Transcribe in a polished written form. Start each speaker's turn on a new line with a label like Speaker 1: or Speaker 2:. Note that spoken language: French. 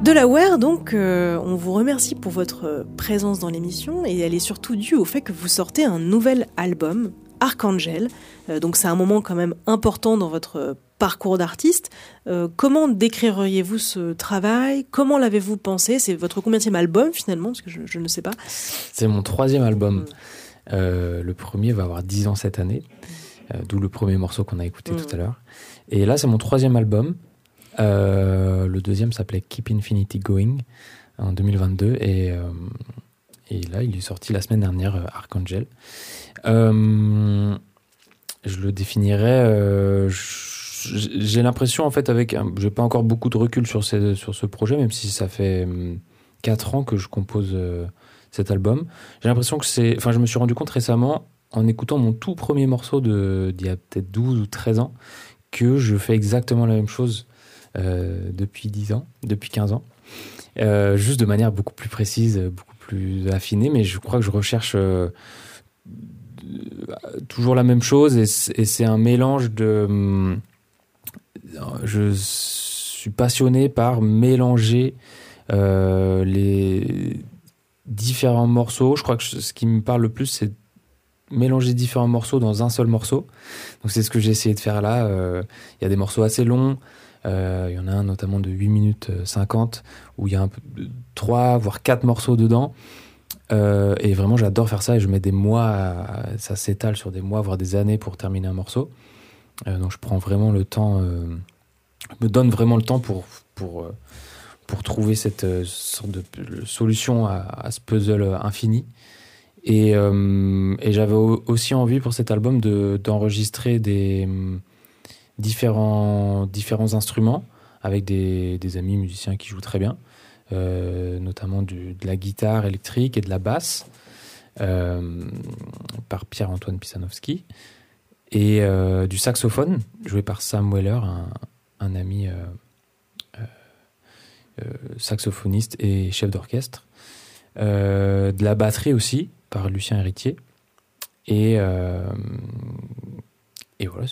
Speaker 1: Delaware, donc, on vous remercie pour votre présence dans l'émission et elle est surtout due au fait que vous sortez un nouvel album, Archangel. Donc c'est un moment quand même important dans votre parcours d'artiste. Comment décririez-vous ce travail ? Comment l'avez-vous pensé ? C'est votre combienième album finalement ? Parce que je ne sais pas.
Speaker 2: C'est mon 3e album. Le premier va avoir 10 ans cette année, d'où le premier morceau qu'on a écouté tout à l'heure. Et là, c'est mon 3e album. Le 2e s'appelait Keep Infinity Going en 2022 et là il est sorti la semaine dernière, Archangel. Je le définirais, j'ai l'impression en fait j'ai pas encore beaucoup de recul sur ce projet, même si ça fait 4 ans que je compose cet album. J'ai l'impression que je me suis rendu compte récemment en écoutant mon tout premier morceau d'il y a peut-être 12 ou 13 ans que je fais exactement la même chose depuis 10 ans, depuis 15 ans, juste de manière beaucoup plus précise, beaucoup plus affinée, mais je crois que je recherche toujours la même chose et c'est un mélange de... Je suis passionné par mélanger les différents morceaux. Je crois que ce qui me parle le plus, c'est mélanger différents morceaux dans un seul morceau. Donc c'est ce que j'ai essayé de faire là. Il y a des morceaux assez longs. Il y en a un notamment de 8 minutes 50 où il y a 3 voire 4 morceaux dedans et vraiment j'adore faire ça et je mets des mois ça s'étale sur des mois voire des années pour terminer un morceau, donc je prends vraiment le temps, je me donne vraiment le temps pour trouver cette sorte de solution à ce puzzle infini et j'avais aussi envie pour cet album d'enregistrer des différents instruments avec des amis musiciens qui jouent très bien, notamment de la guitare électrique et de la basse par Pierre-Antoine Pisanowski et du saxophone joué par Sam Weller, un ami saxophoniste et chef d'orchestre, de la batterie aussi par Lucien Héritier et voilà,